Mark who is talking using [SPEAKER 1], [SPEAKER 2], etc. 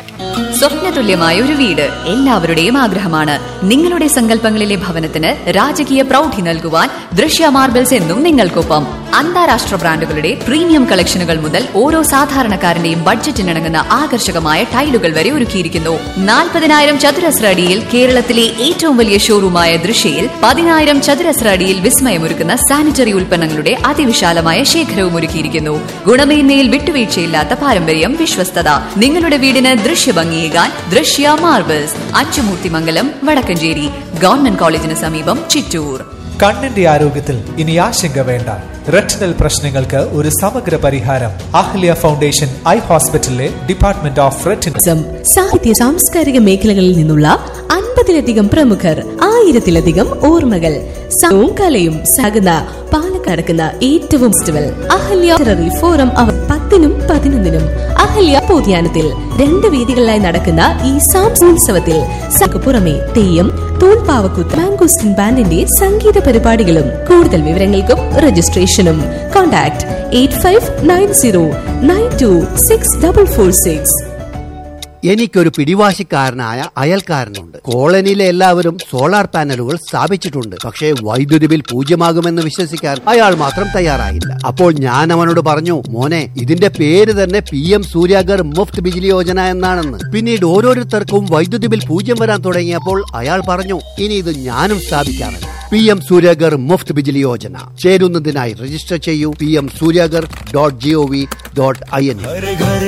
[SPEAKER 1] സ്വപ്നതുല്യമായ ഒരു വീട് എല്ലാവരുടെയും ആഗ്രഹമാണ്. നിങ്ങളുടെ സങ്കല്പങ്ങളിലെ ഭവനത്തിന് രാജകീയ പ്രൗഢി നൽകുവാൻ ദൃശ്യ മാർബിൾസ് എന്നും നിങ്ങൾക്കൊപ്പം. അന്താരാഷ്ട്ര ബ്രാൻഡുകളുടെ പ്രീമിയം കളക്ഷനുകൾ മുതൽ ഓരോ സാധാരണക്കാരന്റെയും ബഡ്ജറ്റിനിണങ്ങുന്ന ആകർഷകമായ ടൈലുകൾ വരെ ഒരുക്കിയിരിക്കുന്നു. 40,000 ചതുരശ്ര അടിയിൽ കേരളത്തിലെ ഏറ്റവും വലിയ ഷോറൂമായ ദൃശ്യയിൽ 10,000 ചതുരശ്ര അടിയിൽ വിസ്മയമൊരുക്കുന്ന സാനിറ്ററി ഉൽപ്പന്നങ്ങളുടെ അതിവിശാലമായ ശേഖരവും ഒരുക്കിയിരിക്കുന്നു. ഗുണമേന്മയിൽ വിട്ടുവീഴ്ചയില്ലാത്ത പാരമ്പര്യം, വിശ്വസ്തത. നിങ്ങളുടെ വീടിന് ദൃശ്യഭംഗിയേകാൻ ദൃശ്യ മാർബിൾസ്, അച്ചുമൂർത്തിമംഗലം, വടക്കഞ്ചേരി. ഗവൺമെന്റ് കോളേജിന് സമീപം, ചിറ്റൂർ.
[SPEAKER 2] കണ്ണിന്റെ ആരോഗ്യത്തിൽ ഇനി ആശങ്ക വേണ്ട. റെറ്റിനൽ പ്രശ്നങ്ങൾക്ക് ഒരു സമഗ്ര പരിഹാരം. അഹല്യ ഫൗണ്ടേഷൻ ഐ ഹോസ്പിറ്റലിലെ ഡിപ്പാർട്ട്മെന്റ് ഓഫ് റെറ്റിന.
[SPEAKER 3] സാഹിത്യ സാംസ്കാരിക മേഖലകളിൽ നിന്നുള്ള 50-ലധികം പ്രമുഖർ, 1000-ലധികം ഓർമ്മകൾ, കലയും സകല പാലക്കാട് നടക്കുന്ന ഏറ്റവും festival Ahalya literary forum 10-നും 11-നും Ahalya പോദ്യാനത്തിൽ 2 വേദികളിലായി നടക്കുന്ന ഈ സാംസ്കാരികോത്സവത്തിൽ പുറമെ തെയ്യം, തോൽപ്പാവക്കൂത്ത്, മാംഗോസ്റ്റിൻ ബാൻഡിന്റെ സംഗീത പരിപാടികളും. കൂടുതൽ വിവരങ്ങൾക്കും രജിസ്ട്രേഷനും കോൺടാക്ട് 8590926446.
[SPEAKER 4] എനിക്കൊരു പിടിവാശിക്കാരനായ അയൽക്കാരനുണ്ട്. കോളനിയിലെ എല്ലാവരും സോളാർ പാനലുകൾ സ്ഥാപിച്ചിട്ടുണ്ട്. പക്ഷേ വൈദ്യുതി ബിൽ 0 വിശ്വസിക്കാൻ അയാൾ മാത്രം തയ്യാറായില്ല. അപ്പോൾ ഞാൻ അവനോട് പറഞ്ഞു, മോനെ, ഇതിന്റെ പേര് തന്നെ PM സൂര്യാഗർ മുഫ്ത് ബിജ്ലി യോജന എന്നാണെന്ന്. പിന്നീട് ഓരോരുത്തർക്കും വൈദ്യുതി ബിൽ 0 വരാൻ തുടങ്ങിയപ്പോൾ അയാൾ പറഞ്ഞു, ഇനി ഇത് ഞാനും സ്ഥാപിക്കാമല്ലോ. PM സൂര്യാഗർ മുഫ്ത് ബിജ്ലി യോജന ചേരുന്നതിനായി രജിസ്റ്റർ ചെയ്യൂ. PMsuryagar.gov.in.